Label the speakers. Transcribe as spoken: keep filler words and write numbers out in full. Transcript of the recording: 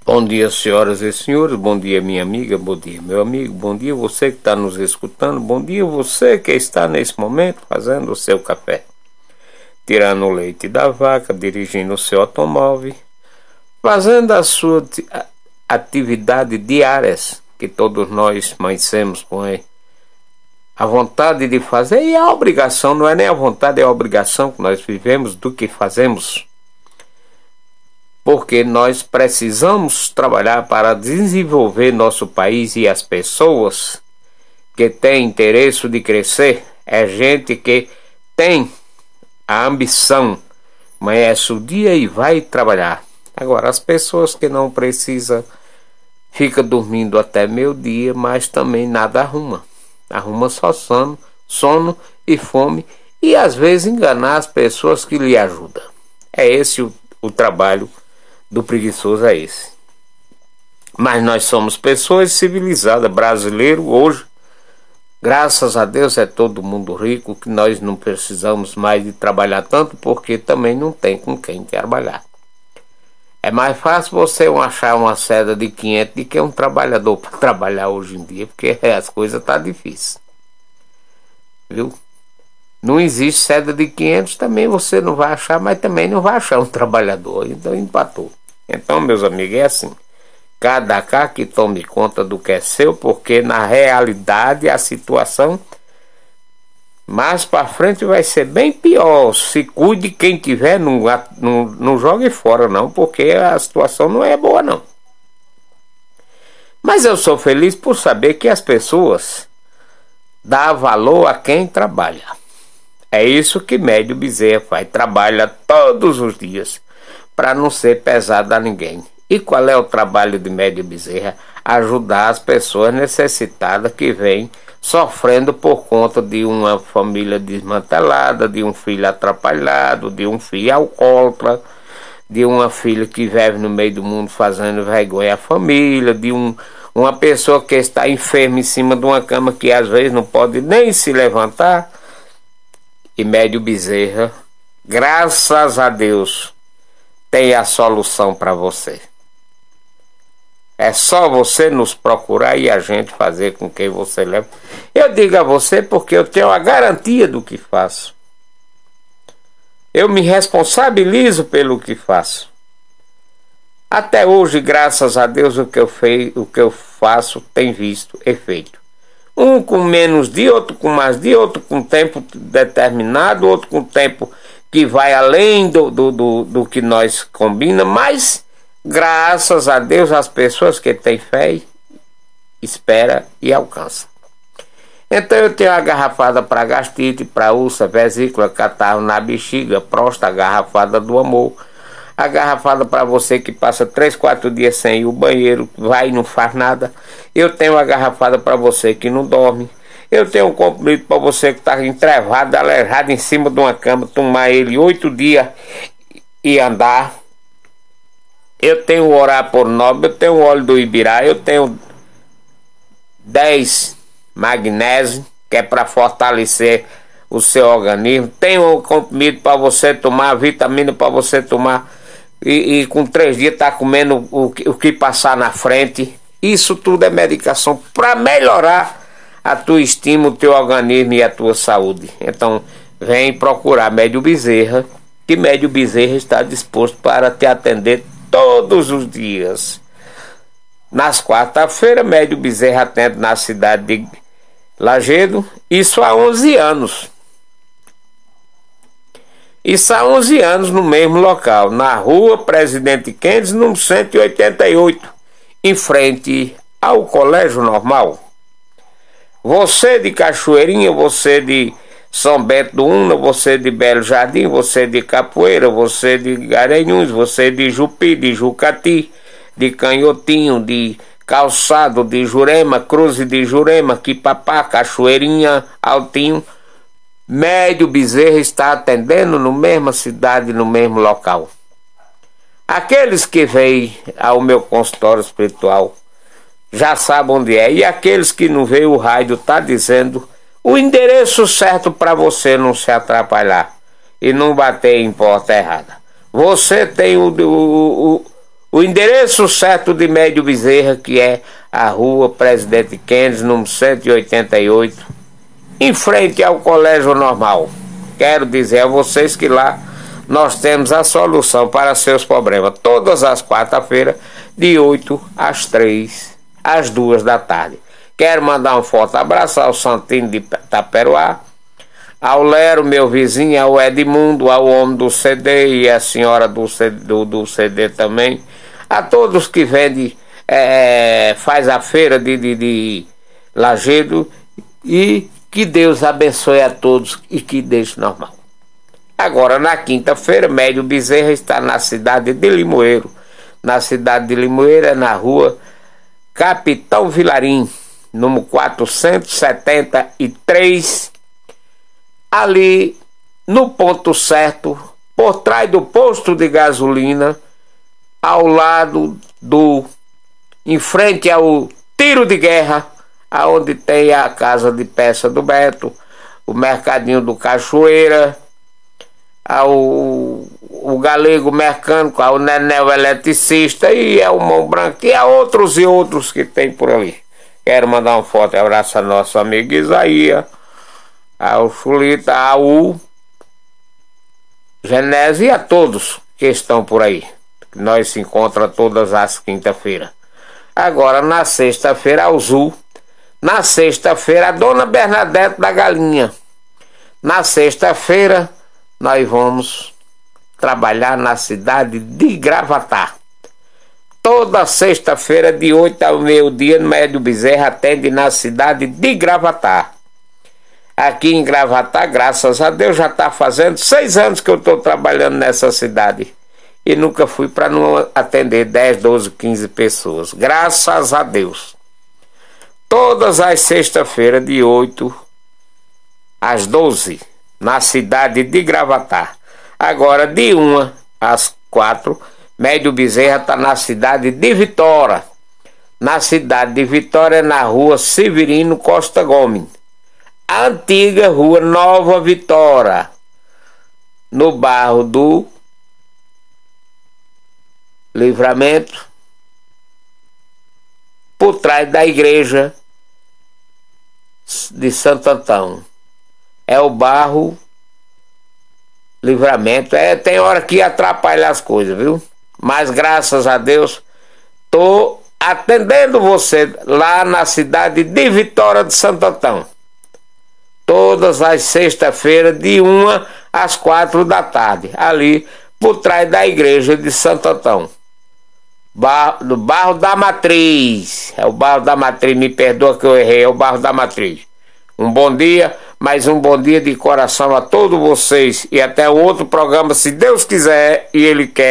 Speaker 1: Bom dia, senhoras e senhores, bom dia, minha amiga, bom dia, meu amigo, bom dia você que está nos escutando, bom dia você que está nesse momento fazendo o seu café, tirando o leite da vaca, dirigindo o seu automóvel, fazendo as suas atividades diárias que todos nós conhecemos com a vontade de fazer e a obrigação, não é nem a vontade, é a obrigação que nós vivemos do que fazemos. Porque nós precisamos trabalhar para desenvolver nosso país e as pessoas que têm interesse de crescer. É gente que tem a ambição, amanhece o dia e vai trabalhar. Agora, as pessoas que não precisam, ficam dormindo até meio-dia, mas também nada arruma. Arruma só sono, sono e fome e às vezes enganar as pessoas que lhe ajudam. É esse o, o trabalho do preguiçoso, é esse. Mas nós somos pessoas civilizadas, brasileiro hoje, graças a Deus é todo mundo rico, que nós não precisamos mais de trabalhar tanto, porque também não tem com quem trabalhar. É mais fácil você achar uma seda de quinhentos do que um trabalhador para trabalhar hoje em dia, porque as coisas estão difíceis. Viu? Não existe seda de quinhentos, também você não vai achar, mas também não vai achar um trabalhador. Então empatou. Então, meus amigos, é assim. Cada cá que tome conta do que é seu, porque na realidade a situação mais para frente vai ser bem pior. Se cuide, quem tiver, não, não, não jogue fora não, porque a situação não é boa não. Mas eu sou feliz por saber que as pessoas dão valor a quem trabalha. É isso que Médio Bezerra faz, trabalha todos os dias para não ser pesado a ninguém. E qual é o trabalho de Médio Bezerra? Ajudar as pessoas necessitadas que vêm sofrendo por conta de uma família desmantelada, de um filho atrapalhado, de um filho alcoólatra, de uma filha que vive no meio do mundo fazendo vergonha à família, de um, uma pessoa que está enferma em cima de uma cama que às vezes não pode nem se levantar. E Médio Bezerra, graças a Deus, tem a solução para você. É só você nos procurar e a gente fazer com que você leve. Eu digo a você porque eu tenho a garantia do que faço. Eu me responsabilizo pelo que faço. Até hoje, graças a Deus, o que eu, fei, o que eu faço tem visto efeito. Um com menos dia, outro com mais dia, outro com tempo determinado, outro com tempo que vai além do, do, do, do que nós combinamos, mas graças a Deus as pessoas que têm fé esperam e alcançam. Então eu tenho a garrafada para gastrite, para úlcera, vesícula, catarro na bexiga, próstata, a garrafada do amor, a garrafada para você que passa três, quatro dias sem ir ao banheiro, vai e não faz nada. Eu tenho a garrafada para você que não dorme. Eu tenho um comprimido para você que está entrevado, aleijado em cima de uma cama, tomar ele oito dias e andar. Eu tenho o orar por nove, eu tenho o óleo do Ibirá, eu tenho dez magnésio, que é para fortalecer o seu organismo. Tenho um comprimido para você tomar, vitamina para você tomar. E, e com três dias tá comendo o, o que passar na frente. Isso tudo é medicação para melhorar a tua estima, o teu organismo e a tua saúde. Então vem procurar Médio Bezerra, que Médio Bezerra está disposto para te atender todos os dias. Nas quarta-feiras, Médio Bezerra atende na cidade de Lagedo, isso há onze anos. Isso há onze anos no mesmo local, na rua Presidente Kennedy, número cento e oitenta e oito, em frente ao Colégio Normal. Você de Cachoeirinha, você de São Bento do Una, você de Belo Jardim, você de Capoeira, você de Garanhuns, você de Jupi, de Jucati, de Canhotinho, de Calçado, de Jurema, Cruz de Jurema, Quipapá, Cachoeirinha, Altinho, Médio Bezerra está atendendo no mesma cidade, no mesmo local. Aqueles que vêm ao meu consultório espiritual já sabem onde é, e aqueles que não veem, o rádio está dizendo o endereço certo para você não se atrapalhar e não bater em porta errada. Você tem o, o, o endereço certo de Médio Bezerra, que é a Rua Presidente Kennedy, número cento e oitenta e oito, em frente ao Colégio Normal. Quero dizer a vocês que lá nós temos a solução para seus problemas, todas as quarta-feiras, de oito às três, às duas da tarde. Quero mandar um forte abraço ao Santinho de Taperoá, ao Lero, meu vizinho, ao Edmundo, ao homem do C D e a senhora do, C D, do, do C D também, a todos que vendem, é, faz a feira de, de, de Lajedo, e que Deus abençoe a todos e que deixe normal. Agora, na quinta-feira, Médio Bezerra está na cidade de Limoeiro. Na cidade de Limoeiro é na rua Capitão Vilarim, número quatrocentos e setenta e três, ali no ponto certo, por trás do posto de gasolina, ao lado do, em frente ao tiro de guerra, aonde tem a casa de peça do Beto, o mercadinho do Cachoeira, ao o galego mecânico, ao Nenel eletricista e ao Mão Branco, e a outros e outros que tem por ali. Quero mandar um forte abraço a nosso amigo Isaías, ao Chulita, ao Genésio e a todos que estão por aí. Nós se encontramos todas as quinta-feiras. Agora, na sexta-feira, ao Zul. Na sexta-feira, a Dona Bernadette da Galinha. Na sexta-feira, nós vamos trabalhar na cidade de Gravatá. Toda sexta-feira, de oito ao meio-dia, no Médio Bezerra atende na cidade de Gravatá. Aqui em Gravatá, graças a Deus, já está fazendo seis anos que eu estou trabalhando nessa cidade. E nunca fui para não atender dez, doze, quinze pessoas. Graças a Deus. Todas as sextas-feiras, de oito às doze, na cidade de Gravatá. Agora, de uma às quatro, Médio Bezerra está na cidade de Vitória. Na cidade de Vitória, na rua Severino Costa Gomes. A antiga rua Nova Vitória, no bairro do Livramento, por trás da igreja de Santo Antão. É o bairro Livramento. É, tem hora que atrapalha as coisas, viu? Mas graças a Deus, tô atendendo você lá na cidade de Vitória de Santo Antão. Todas as sextas-feiras, de uma às quatro da tarde, ali por trás da igreja de Santo Antão. Bar, do bairro da Matriz. É o bairro da Matriz, me perdoa que eu errei, é o bairro da Matriz. Um bom dia, mais um bom dia de coração a todos vocês, e até o outro programa, se Deus quiser e Ele quer.